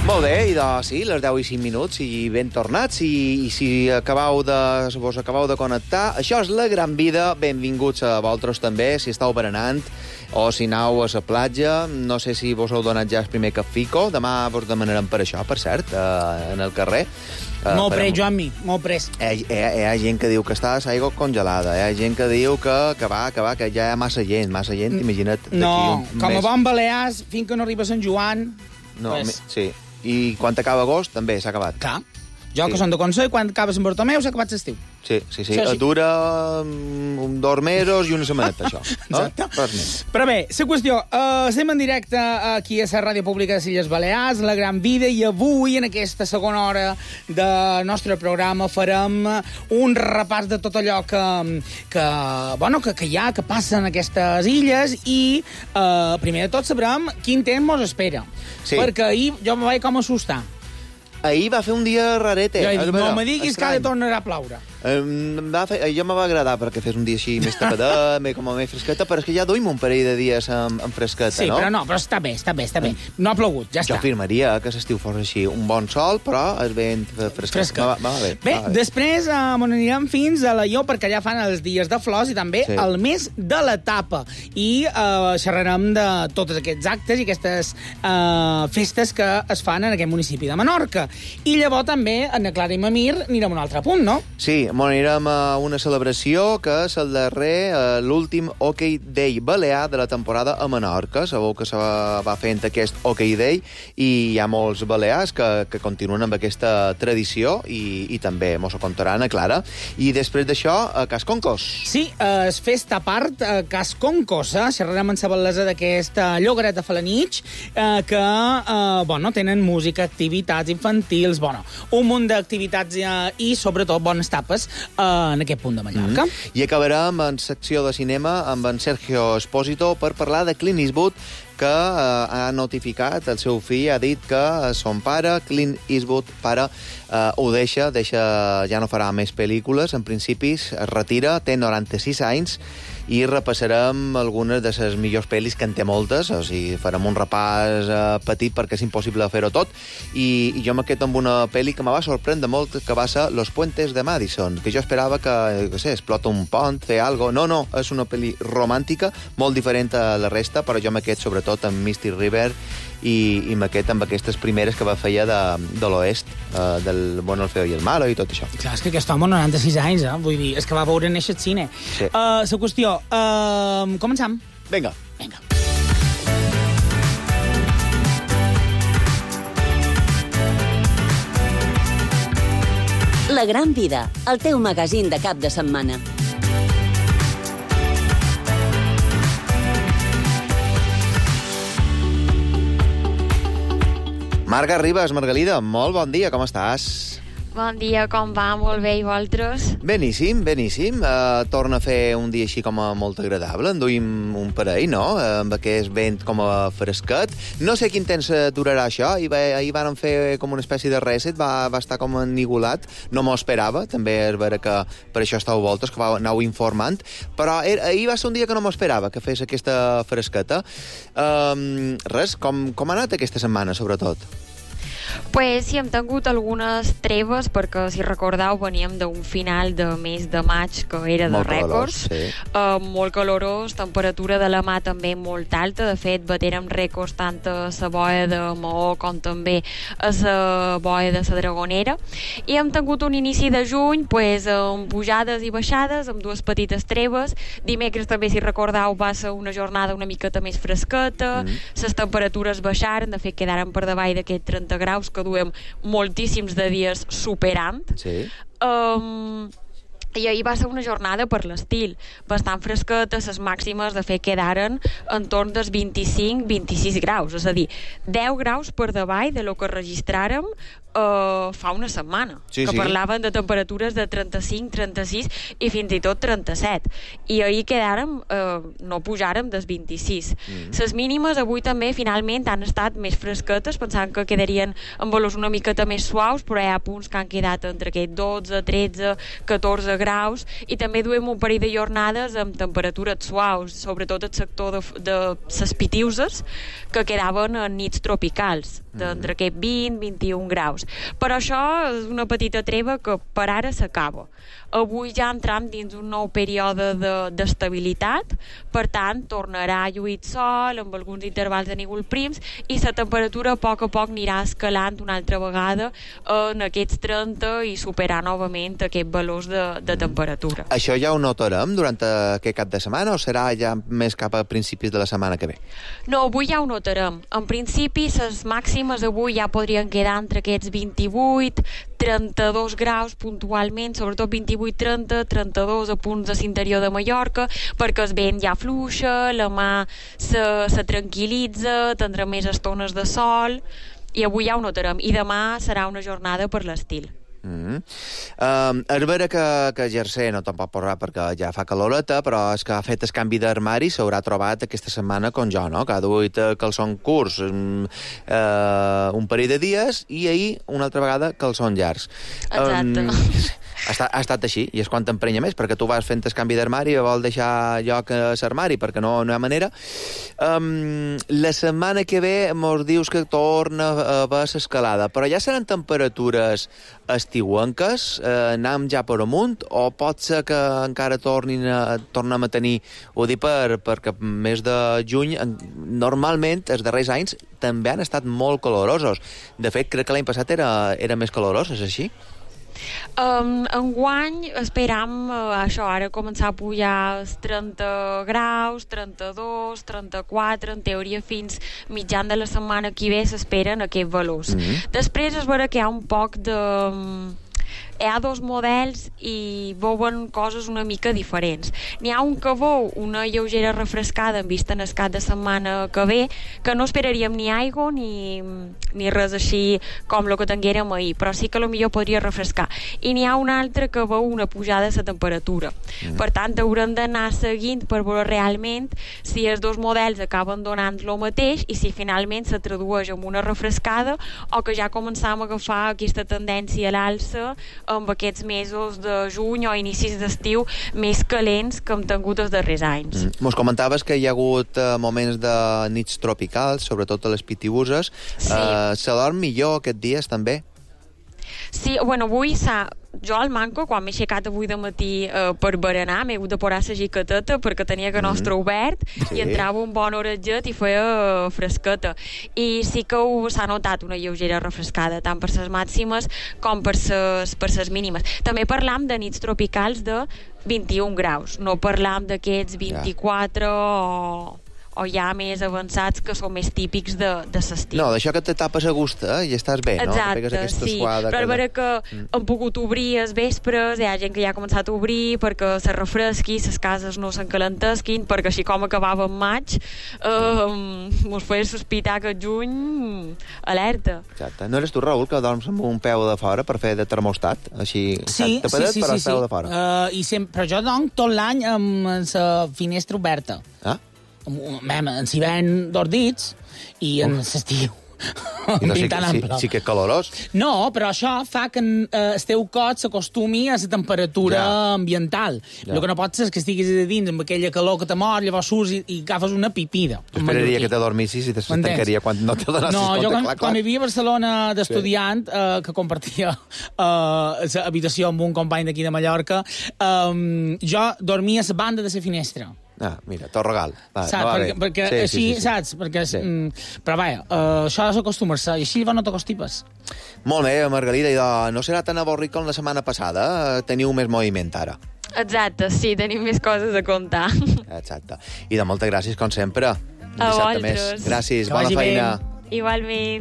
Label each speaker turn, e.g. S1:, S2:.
S1: Molt bé, i sí, les 10 i 5 minuts, i ben tornats, i si vos acabeu de connectar, això és La Gran Vida, benvinguts a vosaltres també, si estàu berenant, o si aneu a la platja, no sé si vos heu donat ja el primer cafico, demà vos demanarem per això, per cert, en el carrer.
S2: Molt pres, Joanmi, molt pres.
S1: Hi ha gent que diu que està l'aigua congelada, hi ha gent que diu que ja hi ha massa gent, imagina't.
S2: No, com a bon balears, fins que no arriba Sant Joan...
S1: No, sí. I quan acaba agost, també s'ha acabat.
S2: Clar. Jo, que són de Consell, quan acaba Sant Bartomeu, s'ha acabat l'estiu.
S1: Sí. Dura 2 mesos i una setmaneta, això.
S2: Exacte. Però bé, la qüestió, estem en directe aquí a la Ràdio Pública de les Illes Balears, La Gran Vida, i avui, en aquesta segona hora del nostre programa, farem un repàs de tot allò que hi ha, que passa en aquestes illes, i primer de tot sabrem quin temps mos espera.
S1: Sí.
S2: Perquè ahir jo me vaig com assustar.
S1: Ahir va fer un dia rarete.
S2: Jo he dit, no me diguis que ara tornarà a ploure.
S1: Jo me va agradar perquè fes un dia així més tapadet, com a més fresqueta, però és que ja duim un parell de dies amb fresqueta,
S2: sí,
S1: no?
S2: Sí, però està bé. No ha plogut, ja està.
S1: Jo afirmaria que l'estiu fos així, un bon sol, però és ben fresquet. Va bé.
S2: Després anirem fins a la Ió, perquè allà fan els dies de flors i també el mes de la tapa. I xerrarem de tots aquests actes i aquestes festes que es fan en aquest municipi de Menorca. I llavors també, en Clara i Mamir, anirem a un altre punt, no?
S1: Sí, anirem a una celebració que és el darrer, l'últim Hockey Day balear de la temporada a Menorca. Sabeu que se va fent aquest Hockey Day i hi ha molts balears que continuen amb aquesta tradició i també mos ho contaran a Clara. I després d'això, a Casconcos.
S2: Sí, es festa a part a Casconcos. Xerrarem en la bellesa d'aquesta llogaret de Falanich, que tenen música, activitats infantils, un munt d'activitats i sobretot bones tapes en aquest punt de Mallorca.
S1: I acabarem en secció de cinema amb en Sergio Espósito per parlar de Clint Eastwood, que ha notificat el seu fill, ha dit que son pare, Clint Eastwood, ho deixa, ja no farà més pel·lícules, en principi es retira, té 96 anys, i repassarem algunes de les millors pel·lis, que en té moltes, o sigui, farem un repàs petit perquè és impossible fer-ho tot, i jo m'he quedat amb una pel·li que me va sorprendre molt, que va ser Los Puentes de Madison, que jo esperava que explota un pont, fer algo. No, és una pel·li romàntica, molt diferent a la resta, però jo m'he quedat sobretot amb Misty River i m'he quedat amb aquestes primeres que va feia de l'oest, del Bueno, el feo i el malo i tot això.
S2: Clar, és que aquest home 96 anys, vull dir, és que va veure néixer el cine.
S1: Sí.
S2: La qüestió, començam?
S1: Vinga.
S3: La Gran Vida, el teu magazín de cap de setmana.
S1: Marga Ribas, Margalida, molt bon dia, com estàs?
S4: Bon dia, com va? Molt bé, i vosaltres?
S1: Beníssim. Torna a fer un dia així com a molt agradable. En duim un parell, no? Amb aquest vent com a fresquet. No sé quin temps durarà això. Ahir van fer com una espècie de reset, va estar com ennigolat. No m'ho esperava. També és vera que per això estàu voltes, que anau informant. Però ahir va ser un dia que no m'ho esperava, que fes aquesta fresqueta. Com ha anat aquesta setmana, sobretot?
S4: Pues sí, hem tingut algunes treves, perquè, si recordeu, veníem d'un final de mes de maig que era de rècords. Molt calorós, temperatura de la mà també molt alta. De fet, batérem rècords tant a la boia de Maó com també a la boia de la Dragonera. I hem tingut un inici de juny amb pujades i baixades, amb dues petites treves. Dimecres també, si recordeu, va ser una jornada una miqueta més fresqueta, les temperatures baixaren, de fet quedaren per davall d'aquests 30 graus que duem moltíssims de dies superant.
S1: Sí.
S4: I ahir va ser una jornada per l'estil bastant fresqueta. Les màximes de fet quedaren entorn dels 25-26 graus, és a dir, 10 graus per davall de lo que registràrem fa una setmana, que parlaven de temperatures de 35, 36 i fins i tot 37, i ahir quedàrem, no pujàrem dels 26. Les mínimes avui també finalment han estat més fresquetes, pensant que quedarien amb valors una miqueta més suaus, però hi ha punts que han quedat entre aquests 12, 13, 14 graus graus, i també duem un parell de jornades amb temperatures suaus, sobretot el sector de les Pitiuses, que quedaven en nits tropicals, d'entre aquest 20-21 graus. Però això és una petita treva que per ara s'acaba. Avui ja entram dins un nou període d'estabilitat, per tant, tornarà a lluir sol, amb alguns intervals de núvols prims, i la temperatura a poc anirà escalant una altra vegada en aquests 30 i superar novament aquests valors de temperatura.
S1: Això ja ho notarem durant aquest cap de setmana o serà ja més cap a principis de la setmana que ve?
S4: No, avui ja ho notarem. En principi, les màximes avui ja podrien quedar entre aquests 28, 32 graus puntualment, sobretot 28-30, 32 a punts de l'interior de Mallorca, perquè el vent ja fluixa, la mà se tranquil·litza, tindrà més estones de sol, i avui ja ho notarem. I demà serà una jornada per l'estil.
S1: És vera que Jersey no te'n pot posar perquè ja fa caloreta, però és que ha fet el canvi d'armari, s'haurà trobat aquesta setmana com jo, no? Que ha duit calçons curts un parell de dies i ahir una altra vegada calçons llargs.
S4: Exacte.
S1: Ha estat així, i és quan t'emprenya més, perquè tu vas fent el canvi d'armari i vol deixar lloc a l'armari, perquè no hi ha manera. La setmana que ve mos dius que torna a haver l'escalada, però ja seran temperatures estiuenques, anem ja per amunt, o pot ser que encara tornem a tenir, ho dic perquè mes de juny, normalment, els darrers anys, també han estat molt calorosos. De fet, crec que l'any passat era més calorós, és així?
S4: Enguany esperam això, ara començar a pujar els 30 graus, 32, 34, en teoria fins mitjan de la setmana que ve s'esperen aquests valors. Després es veurà que hi ha un poc de... Hi ha dos models i veuen coses una mica diferents. N'hi ha un que veu una lleugera refrescada en vista en el cap de setmana que ve, que no esperaríem ni aigua ni res així com el que tinguérem ahir, però sí que potser podria refrescar. I n'hi ha un altre que veu una pujada de la temperatura. Per tant, haurem d'anar seguint per veure realment si els dos models acaben donant el mateix i si finalment se tradueix en una refrescada o que ja començam a agafar aquesta tendència a l'alça amb aquests mesos de juny o inicis d'estiu més calents que hem tingut els darrers anys.
S1: Mos comentaves que hi ha hagut moments de nits tropicals, sobretot a les Pitiuses.
S4: Sí.
S1: Se dorm millor aquests dies, també?
S4: Sí, bueno, avui jo al manco, quan m'he aixecat avui de matí per berenar, m'he hagut de posar la jiqueteta perquè tenia que nostre obert i entrava un bon oretget i feia fresqueta. I sí que s'ha notat una lleugera refrescada, tant per les màximes com per les mínimes. També parlam de nits tropicals de 21 graus, no parlam d'aquests 24 o ja més avançats que són més típics de l'estiu.
S1: No, d'això que te tapes a gust i estàs bé, no?
S4: Exacte, sí. Però veure que hem pogut obrir els vespres, hi ha gent que ja ha començat a obrir perquè se refresqui, les cases no s'encalentesquin, perquè així com acabava en maig, mos feia sospitar que juny alerta.
S1: Exacte. No eres tu, Raül, que dorms amb un peu de fora per fer de termostat? Així,
S2: sí,
S1: tapadet, però el peu de fora.
S2: Però jo dorm tot l'any amb la finestra oberta.
S1: Ah?
S2: En s'hivern d'ordits i en l'estiu
S1: sí que és calorós.
S2: No, però això fa que el teu cos s'acostumi a la temperatura ambiental. El que no pot ser és que estiguis a dins amb aquella calor que te mor, llavors surts i agafes una pipida.
S1: Jo esperaria que te dormissis i te tancaria quan no te donessis compte.
S2: No, jo quan vivia a Barcelona d'estudiant, que compartia l'habitació amb un company d'aquí de Mallorca, jo dormia a la banda de la finestra.
S1: Ah, mira, tot regal.
S2: Saps? Perquè així, saps? Però vaja, això ha d'acostumar-se, i així no t'acostipes.
S1: Molt bé, Margalida, no serà tan avorrit com la setmana passada? Teniu més moviment ara.
S4: Exacte, sí, tenim més coses a contar.
S1: Exacte. I de moltes gràcies, com sempre.
S4: A vosaltres.
S1: Gràcies, bona feina.
S4: Igualment.